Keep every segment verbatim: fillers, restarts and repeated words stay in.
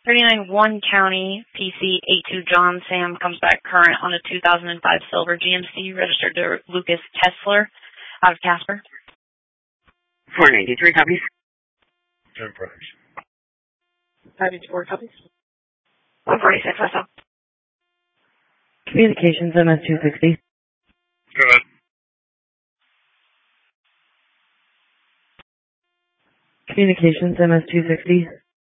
thirty-nine one County, P C eight two John Sam comes back current on a two thousand five silver G M C registered to Lucas Kessler out of Casper. four ninety-three copies. ten products. five eighty-four copies. one forty-six, I saw. Communications M S two sixty. Go ahead. Communications M S two sixty.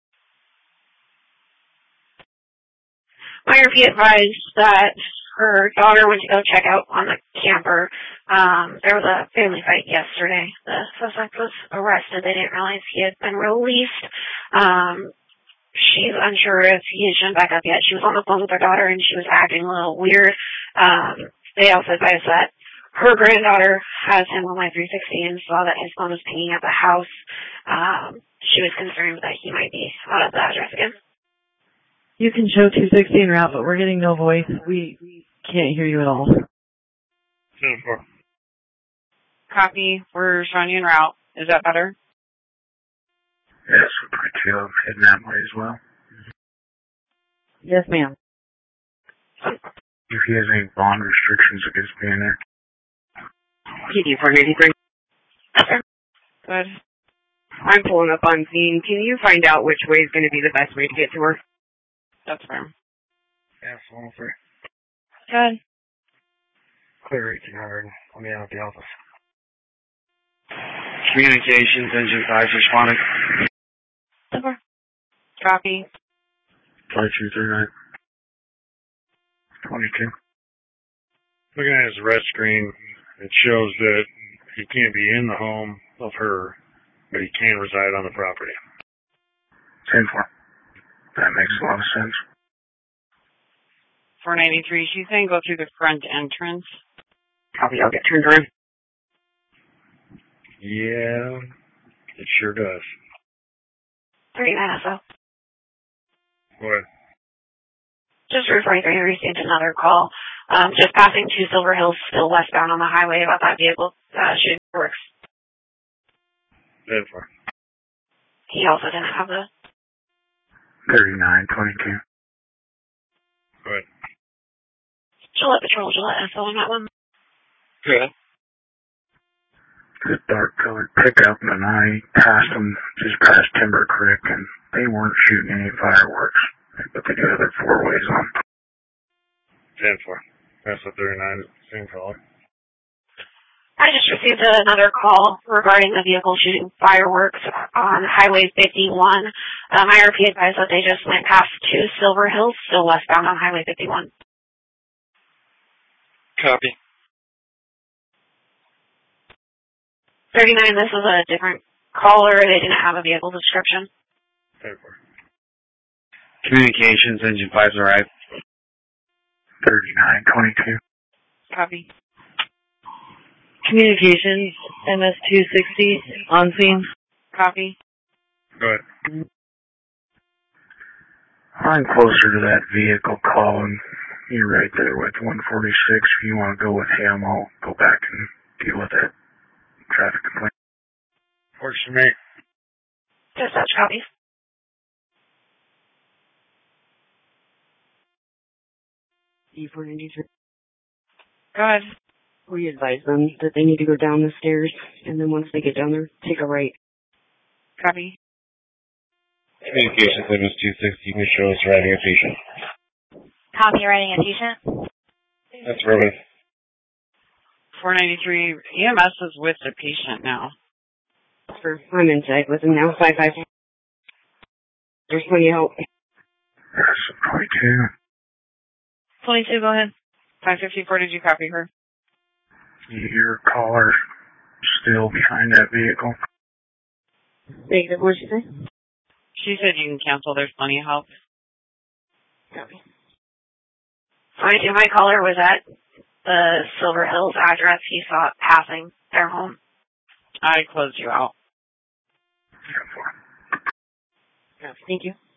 Meyer P advised that her daughter went to go check out on the camper. Um, there was a family fight yesterday. The suspect was arrested. They didn't realize he had been released. Um, she's unsure if he has shown back up yet. She was on the phone with her daughter, and she was acting a little weird. Um, they also advised that her granddaughter has him on my three sixty and saw that his phone was pinging at the house. Um, she was concerned that he might be out of the address again. You can show two sixty en route, but we're getting no voice. We, we can't hear you at all. ten four. Copy. We're showing you en route. Is that better? Yes, we're pretty chill. Heading that way as well. Yes, ma'am. If he has any bond restrictions against being there. P D four ninety-three. Good. I'm pulling up on scene. Can you find out which way is going to be the best way to get to her? That's fair. Yeah, one oh three. Good. Clear eighteen hundred. Let me out of the office. Communications, engine five responding. Over. Copy. five two three nine. twenty-two. Looking at his red screen, it shows that he can't be in the home of her, but he can reside on the property. ten four. That makes a lot of sense. four ninety-three. She's saying go through the front entrance. Copy, I'll get turned around. Yeah, it sure does. thirty-nine S O. What? Just referring to, he received another call. Um, just passing to Silver Hills, still westbound on the highway about that vehicle uh, shooting works. ten four. He also didn't have the... thirty-nine twenty-two. Go ahead. Gillette Patrol, Gillette S O on that one. Good. This dark colored pickup, and I passed them just past Timber Creek, and they weren't shooting any fireworks, but they do have their four ways on. ten four. That's the thirty-nine. Same caller. I just received another call regarding the vehicle shooting fireworks on Highway fifty-one. Um, I R P advised that they just went past two Silver Hills, still westbound on Highway fifty-one. Copy. thirty-nine, this is a different caller. They didn't have a vehicle description. ten four. Communications, engine five's arrived. thirty-nine twenty-two. Copy. Communications M S two sixty on scene. Copy. Go ahead. I'm closer to that vehicle call, and you're right there with one forty-six. If you want to go with him, I'll go back and deal with that traffic complaint. Works for me. Dispatch copies. D four ninety-three. Go ahead. We advise them that they need to go down the stairs, and then once they get down there, take a right. Copy. Communications, M S two sixty. You can show us riding a patient. Copy, writing a patient. That's Roman. four ninety-three. E M S is with the patient now. I'm inside with him now. five five. There's plenty of help. Yes, twenty-two. twenty-two, go ahead. five fifty-four, did you copy her? Your caller still behind that vehicle. Negative, what did she say? She said you can cancel. There's plenty of help. Copy. twenty-two, my caller was at the Silver Hills address. He saw it passing their home. I closed you out. ten four. Thank you.